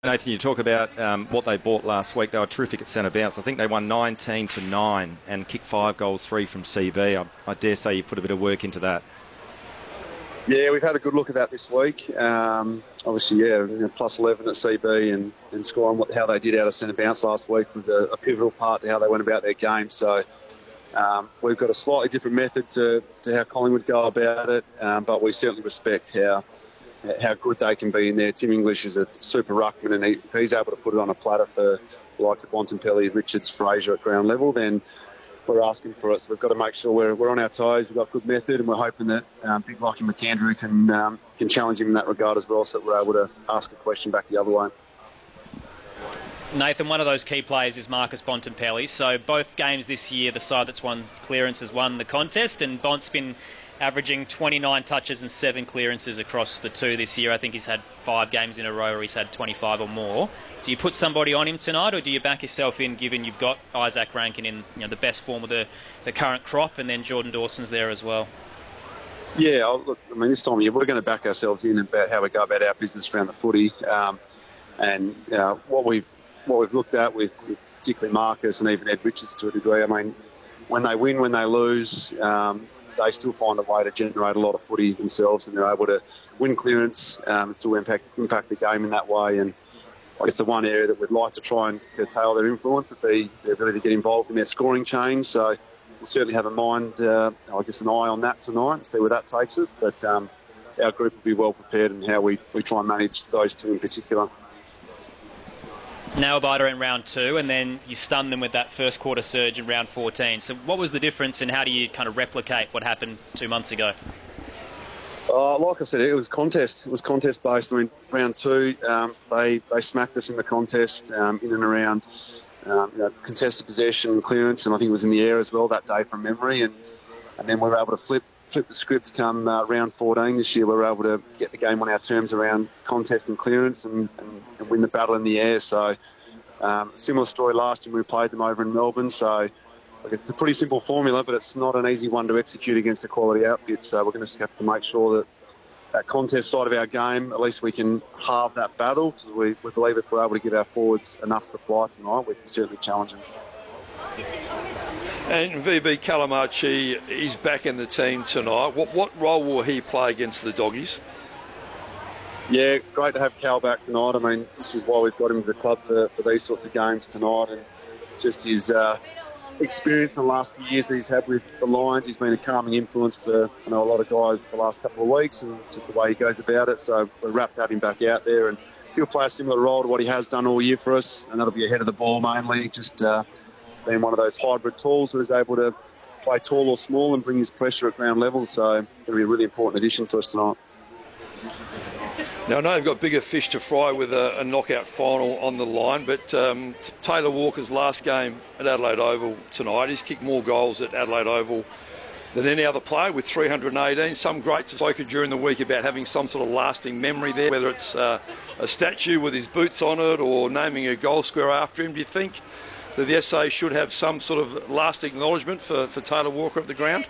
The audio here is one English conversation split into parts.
Nathan, you talk about what they bought last week. They were terrific at centre bounce. I think they won 19-9 and kicked 5 goals, 3 from CB. I dare say you put a bit of work into that. Yeah, we've had a good look at that this week. Obviously, plus 11 at CB and scoring how they did out of centre bounce last week was a pivotal part to how they went about their game. So we've got a slightly different method to how Collingwood go about it, but we certainly respect how good they can be in there. Tim English is a super ruckman, and if he's able to put it on a platter for the likes of Bontempelli, Richards, Fraser at ground level, then we're asking for it. So we've got to make sure we're on our toes. We've got good method, and we're hoping that big Lockie McAndrew can challenge him in that regard as well, so that we're able to ask a question back the other way. Nathan, one of those key players is Marcus Bontempelli. So both games this year, the side that's won clearance has won the contest, and Bont's been averaging 29 touches and 7 clearances across the two this year. I think he's had 5 games in a row where he's had 25 or more. Do you put somebody on him tonight, or do you back yourself in, given you've got Isaac Rankin in the best form of the current crop, and then Jordan Dawson's there as well? Yeah, look, I mean, this time of year we're going to back ourselves in about how we go about our business around the footy, and what we've looked at with particularly Marcus and even Ed Richards to a degree. I mean, when they win, when they lose, they still find a way to generate a lot of footy themselves, and they're able to win clearance, still impact the game in that way. And I guess the one area that we'd like to try and curtail their influence would be their ability to get involved in their scoring chain. So we'll certainly have an eye on that tonight and see where that takes us. But our group will be well prepared in how we try and manage those two in particular. Now Abida in round 2, and then you stun them with that first quarter surge in round 14. So what was the difference, and how do you kind of replicate what happened 2 months ago? Like I said, it was contest. It was contest based. I mean, round 2, they smacked us in the contest in and around contested possession, clearance, and I think it was in the air as well that day from memory. And then we were able to flip the script come round 14 this year. We were able to get the game on our terms around contest and clearance and win the battle in the air. So similar story last year when we played them over in Melbourne. So it's a pretty simple formula, but it's not an easy one to execute against a quality outfit. So we're going to have to make sure that contest side of our game, at least we can halve that battle, because we believe if we're able to give our forwards enough supply tonight, we can certainly challenge them. And VB Calamachi is back in the team tonight. What role will he play against the Doggies? Yeah, great to have Cal back tonight. I mean, this is why we've got him to the club for these sorts of games tonight, and just his experience in the last few years that he's had with the Lions. He's been a calming influence for a lot of guys the last couple of weeks, and just the way he goes about it. So we're rapt to have him back out there, and he'll play a similar role to what he has done all year for us, and that'll be ahead of the ball mainly, just being one of those hybrid talls who is able to play tall or small and bring his pressure at ground level. So it'll be a really important addition for us tonight. Now, I know they've got bigger fish to fry with a knockout final on the line, but Taylor Walker's last game at Adelaide Oval tonight, he's kicked more goals at Adelaide Oval than any other player with 318. Some greats have spoken during the week about having some sort of lasting memory there, whether it's a statue with his boots on it or naming a goal scorer after him. Do you think that the SA should have some sort of lasting acknowledgement for Taylor Walker at the ground?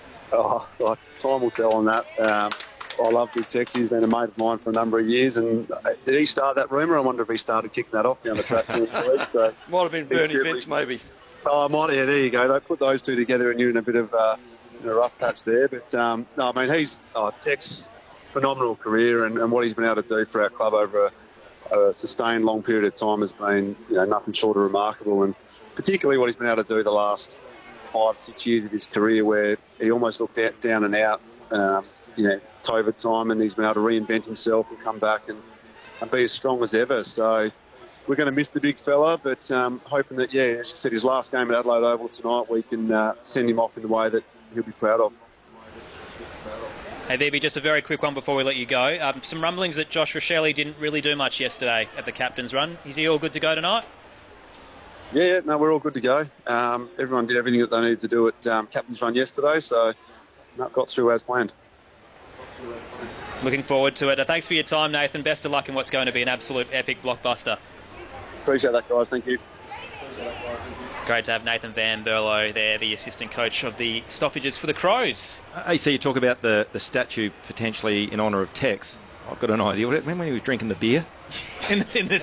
Time will tell on that. I love Big Tex. He's been a mate of mine for a number of years. And did he start that rumour? I wonder if he started kicking that off down the track. So might have been Bernie Vince, maybe. Oh, might. Yeah, there you go. They put those two together, and you're in a bit of a rough patch there. But no, I mean, he's Tex, phenomenal career, and what he's been able to do for our club over a sustained long period of time has been nothing short of remarkable, and particularly what he's been able to do the last 5-6 years of his career, where he almost looked down and out COVID time, and he's been able to reinvent himself and come back and be as strong as ever. So we're going to miss the big fella, but hoping that, as you said, his last game at Adelaide Oval tonight, we can send him off in the way that he'll be proud of. Hey, VB, just a very quick one before we let you go. Some rumblings that Josh Rochelle didn't really do much yesterday at the captain's run. Is he all good to go tonight? Yeah, no, we're all good to go. Everyone did everything that they needed to do at captain's run yesterday, so got through as planned. Looking forward to it. Thanks for your time, Nathan. Best of luck in what's going to be an absolute epic blockbuster. Appreciate that, guys. Thank you. Great to have Nathan Van Berlo there, the assistant coach of the stoppages for the Crows. AC, you talk about the statue potentially in honour of Tex. I've got an idea. Remember when he was drinking the beer? in the